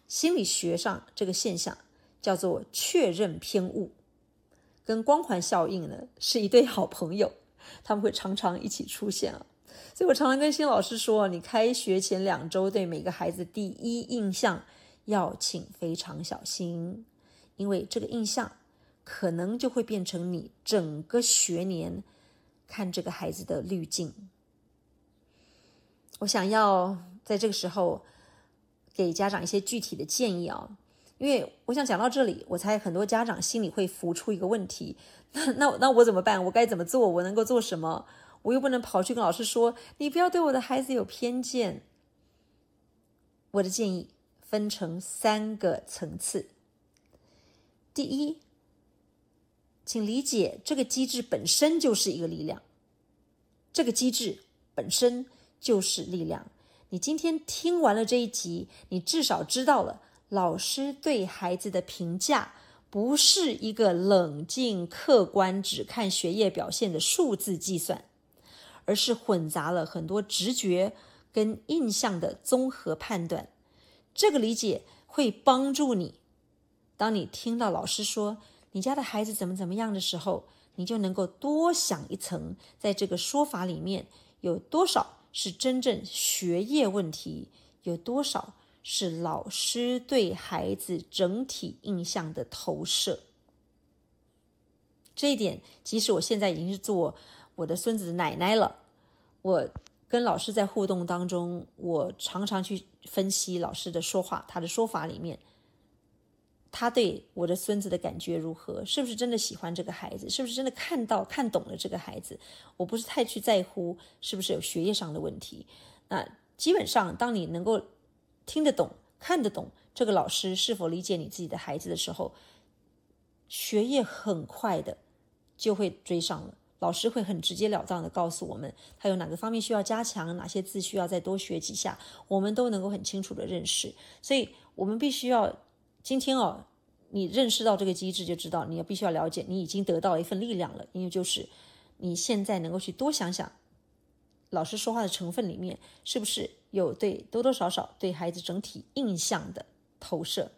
心理学上这个现象叫做确认偏误，跟光环效应呢是一对好朋友，他们会常常一起出现啊。所以我常常跟新老师说，你开学前2周对每个孩子第一印象要请非常小心，因为这个印象可能就会变成你整个学年看这个孩子的滤镜。我想要在这个时候给家长一些具体的建议啊，因为我想讲到这里，我猜很多家长心里会浮出一个问题，那我怎么办？我该怎么做？我能够做什么？我又不能跑去跟老师说，你不要对我的孩子有偏见。我的建议分成3个层次。第一，请理解这个机制本身就是一个力量，这个机制本身就是力量。你今天听完了这一集，你至少知道了老师对孩子的评价不是一个冷静客观只看学业表现的数字计算，而是混杂了很多直觉跟印象的综合判断。这个理解会帮助你，当你听到老师说你家的孩子怎么样的时候，你就能够多想一层，在这个说法里面有多少是真正学业问题，有多少是老师对孩子整体印象的投射。这一点即使我现在已经是做我的孙子的奶奶了，我跟老师在互动当中，我常常去分析老师的说话，他的说法里面他对我的孙子的感觉如何，是不是真的喜欢这个孩子，是不是真的看懂了这个孩子。我不是太去在乎是不是有学业上的问题。那基本上当你能够听得懂看得懂这个老师是否理解你自己的孩子的时候，学业很快的就会追上了。老师会很直截了当的告诉我们他有哪个方面需要加强，哪些字需要再多学几下，我们都能够很清楚的认识。所以我们必须要今天你认识到这个机制，就知道你必须要了解你已经得到了一份力量了，因为就是你现在能够去多想想老师说话的成分里面是不是有对多多少少对孩子整体印象的投射。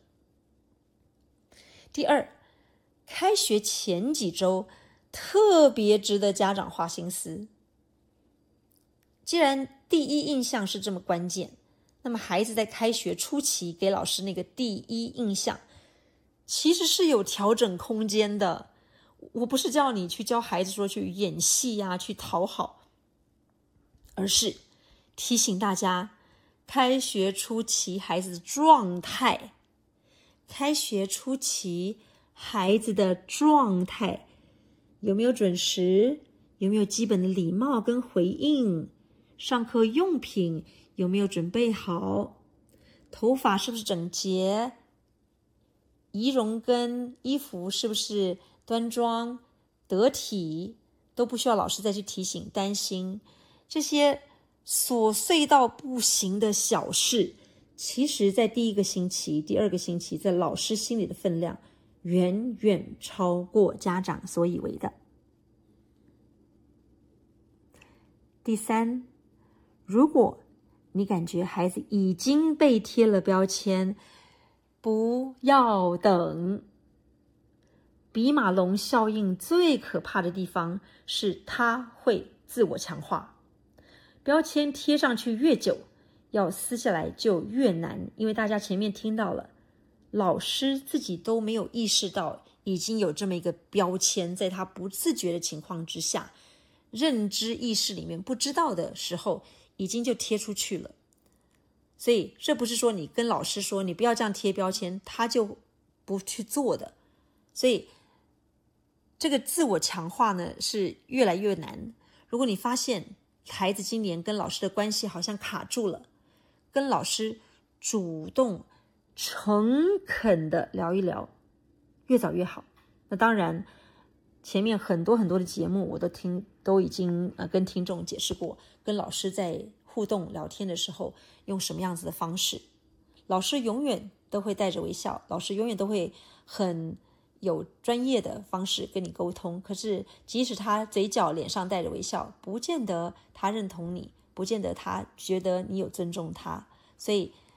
第二，开学前几周特别值得家长花心思。既然第一印象是这么关键，那么孩子在开学初期给老师那个第一印象其实是有调整空间的。我不是叫你去教孩子说去演戏啊，去讨好，而是提醒大家开学初期孩子的状态，开学初期孩子的状态有没有准时，有没有基本的礼貌跟回应，上课用品有没有准备好，头发是不是整洁，仪容跟衣服是不是端庄得体，都不需要老师再去提醒担心。这些琐碎到不行的小事，其实在第1个星期第2个星期在老师心里的分量远远超过家长所以为的。第3，如果你感觉孩子已经被贴了标签，不要等。比马龙效应最可怕的地方是它会自我强化，标签贴上去越久，要撕下来就越难。因为大家前面听到了，老师自己都没有意识到已经有这么一个标签，在他不自觉的情况之下，认知意识里面不知道的时候已经就贴出去了。所以这不是说你跟老师说你不要这样贴标签他就不去做的。所以这个自我强化呢是越来越难。如果你发现孩子今年跟老师的关系好像卡住了，跟老师主动诚恳的聊一聊，越早越好。那当然前面很多的节目我都已经跟听众解释过，跟老师在互动聊天的时候用什么样子的方式。老师永远都会带着微笑，老师永远都会很有专业的方式跟你沟通，可是即使他嘴角脸上带着微笑，不见得他认同你，不见得他觉得你有尊重他。所以